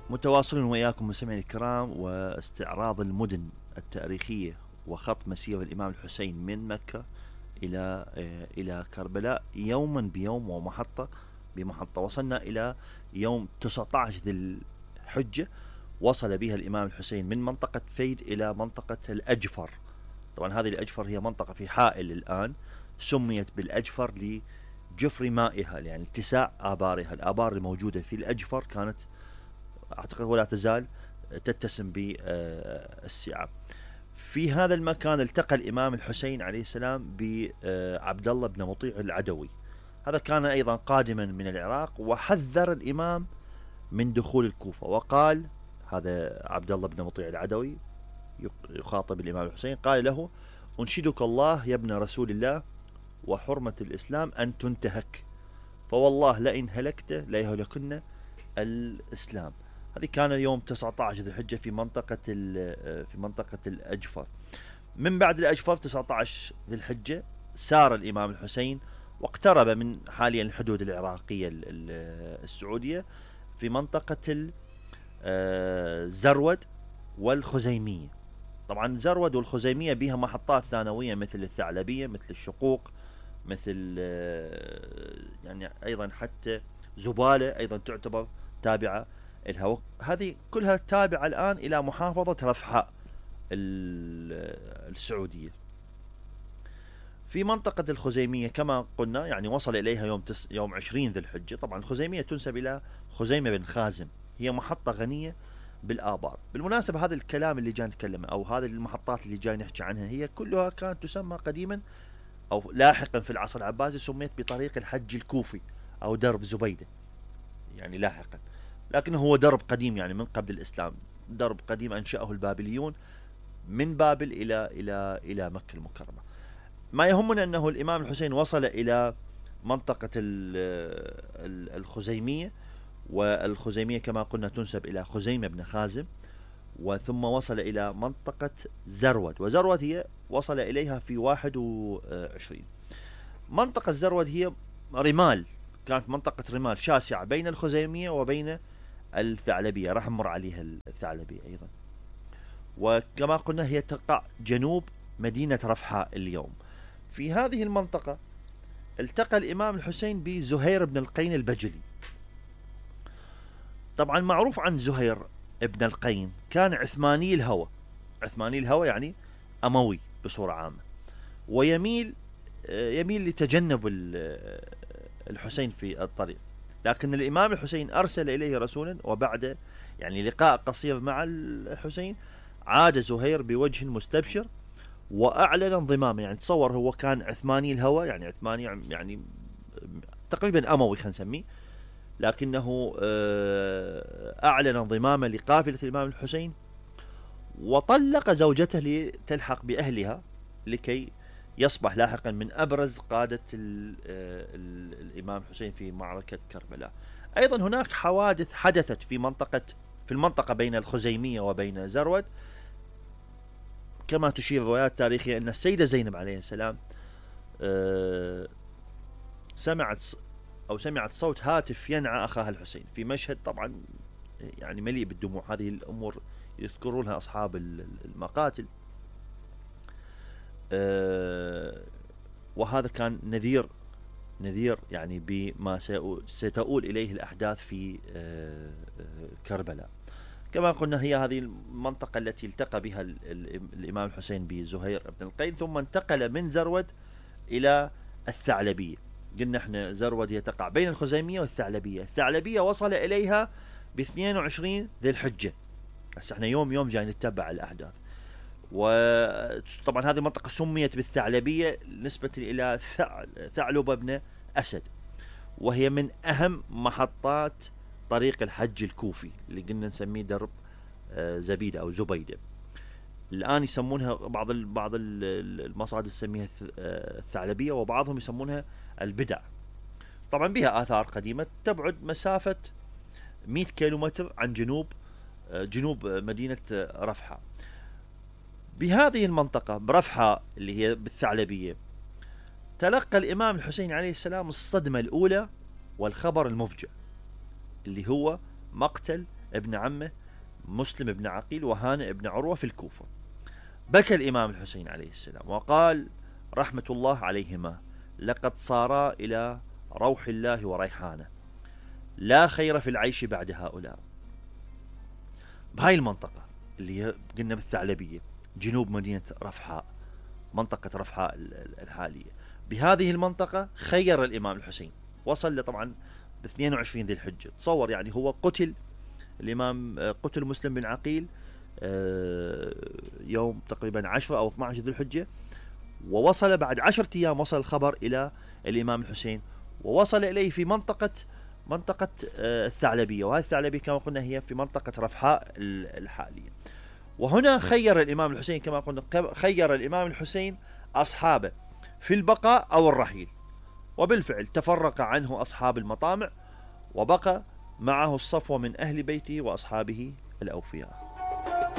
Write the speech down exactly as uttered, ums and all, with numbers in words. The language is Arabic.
متواصلون وإياكم مستمعينا الكرام، واستعراض المدن التاريخية وخط مسير الإمام الحسين من مكة إلى إلى كربلاء يوما بيوم ومحطة بمحطة. وصلنا إلى يوم تسعة عشر ذي الحجة، وصل بها الإمام الحسين من منطقة فيد إلى منطقة الأجفر. طبعا هذه الأجفر هي منطقة في حائل الآن، سميت بالأجفر لجفر مائها، يعني اتساع آبارها. الآبار الموجودة في الأجفر كانت أعتقد ولا تزال تتسم بالسعة. في هذا المكان التقى الإمام الحسين عليه السلام بعبد الله بن مطيع العدوي. هذا كان أيضا قادما من العراق، وحذر الإمام من دخول الكوفة، وقال هذا عبد الله بن مطيع العدوي يخاطب الإمام الحسين، قال له: أنشدك الله يا ابن رسول الله وحرمة الإسلام أن تنتهك، فوالله لئن هلكت ليهلكن الإسلام. هذه كان يوم تسعة عشر ذي الحجة في منطقة في منطقة الأجفر. من بعد الأجفر تسعة عشر ذي الحجة سار الإمام الحسين واقترب من حاليا الحدود العراقية السعودية في منطقة الزرود والخزيمية. طبعا زرود والخزيمية بها محطات ثانوية مثل الثعلبية، مثل الشقوق، مثل يعني أيضا حتى زبالة أيضا تعتبر تابعة لها. هذه كلها تابعة الآن إلى محافظة رفحاء السعودية. في منطقة الخزيمية كما قلنا يعني وصل إليها يوم تس يوم عشرين ذي الحجة. طبعا الخزيمية تنسب إلى خزيمة بن خازم، هي محطة غنية بالآبار. بالمناسبة هذا الكلام اللي جاي نتكلمه أو هذه المحطات اللي جاي نحكي عنها هي كلها كانت تسمى قديما أو لاحقا في العصر العباسي سميت بطريق الحج الكوفي أو درب زبيدة، يعني لاحقا، لكنه هو درب قديم يعني من قبل الإسلام، درب قديم أنشأه البابليون من بابل إلى إلى إلى مكة المكرمة. ما يهمنا أنه الإمام الحسين وصل إلى منطقة الخزيمية، والخزيمية كما قلنا تنسب إلى خزيمة بن خازم، وثم وصل إلى منطقة زرود، وزرود هي وصل إليها في واحد وعشرين. منطقة زرود هي رمال، كانت منطقة رمال شاسعة بين الخزيمية وبين الثعلبية، راح نمر عليها الثعلبية أيضا. وكما قلنا هي تقع جنوب مدينة رفحاء اليوم. في هذه المنطقة التقى الإمام الحسين بزهير بن القين البجلي. طبعا معروف عن زهير ابن القين كان عثماني الهوى، عثماني الهوى يعني أموي بصورة عامة، ويميل يميل لتجنب الحسين في الطريق. لكن الإمام الحسين أرسل إليه رسولا، وبعد يعني لقاء قصير مع الحسين عاد زهير بوجه مستبشر وأعلن انضمامه. يعني تصور هو كان عثماني الهوى، يعني عثماني يعني تقريبا أموي خلينا نسميه، لكنه أعلن انضمامه لقافلة الإمام الحسين، وطلق زوجته لتلحق بأهلها لكي يصبح لاحقا من أبرز قادة الإمام الحسين في معركة كربلاء. أيضا هناك حوادث حدثت في منطقة في المنطقة بين الخزيمية وبين زرود، كما تشير الروايات التاريخية أن السيدة زينب عليه السلام سمعت أو سمعت صوت هاتف ينعى أخاها الحسين في مشهد طبعا يعني مليء بالدموع. هذه الأمور يذكرونها أصحاب المقاتل، وهذا كان نذير نذير يعني بما ستؤول إليه الأحداث في كربلاء. كما قلنا هي هذه المنطقة التي التقى بها الإمام الحسين بزهير بن القين، ثم انتقل من زرود إلى الثعلبية. قلنا احنا زرود هي تقع بين الخزيمية والثعلبية. الثعلبية وصل إليها ب اثنين وعشرين ذي الحجة. هسه احنا يوم يوم جاي نتبع الأحداث. وطبعا هذه المنطقة سميت بالثعلبية نسبة إلى ثعلبة بن أسد، وهي من أهم محطات طريق الحج الكوفي اللي قلنا نسميه درب زبيدة أو زبيدة. الآن يسمونها بعض بعض المصادر تسميها الثعلبية، وبعضهم يسمونها البدع. طبعا بها آثار قديمة تبعد مسافة مئة كيلومتر عن جنوب جنوب مدينة رفحاء. بهذه المنطقة برفحاء اللي هي بالثعلبية تلقى الإمام الحسين عليه السلام الصدمة الأولى والخبر المفجع اللي هو مقتل ابن عمه مسلم بن عقيل وهانئ بن عروة في الكوفة. بكى الإمام الحسين عليه السلام وقال رحمة الله عليهما: لقد صارا إلى روح الله وريحانه، لا خير في العيش بعد هؤلاء. بهاي المنطقة اللي قلنا بالثعلبية جنوب مدينة رفحاء، منطقة رفحاء الحالية، بهذه المنطقة خير الإمام الحسين. وصل طبعا ب اثنين وعشرين ذي الحجة. تصور يعني هو قتل الإمام قتل مسلم بن عقيل يوم تقريبا عشرة أو اثني عشر ذي الحجة، ووصل بعد عشرة أيام وصل الخبر إلى الإمام الحسين، ووصل إليه في منطقة منطقة الثعلبية، وهذه الثعلبية كما قلنا هي في منطقة رفحاء الحالية. وهنا خير الإمام الحسين كما قلنا خير الإمام الحسين أصحابه في البقاء أو الرحيل، وبالفعل تفرق عنه أصحاب المطامع، وبقى معه الصفوة من أهل بيته وأصحابه الأوفياء.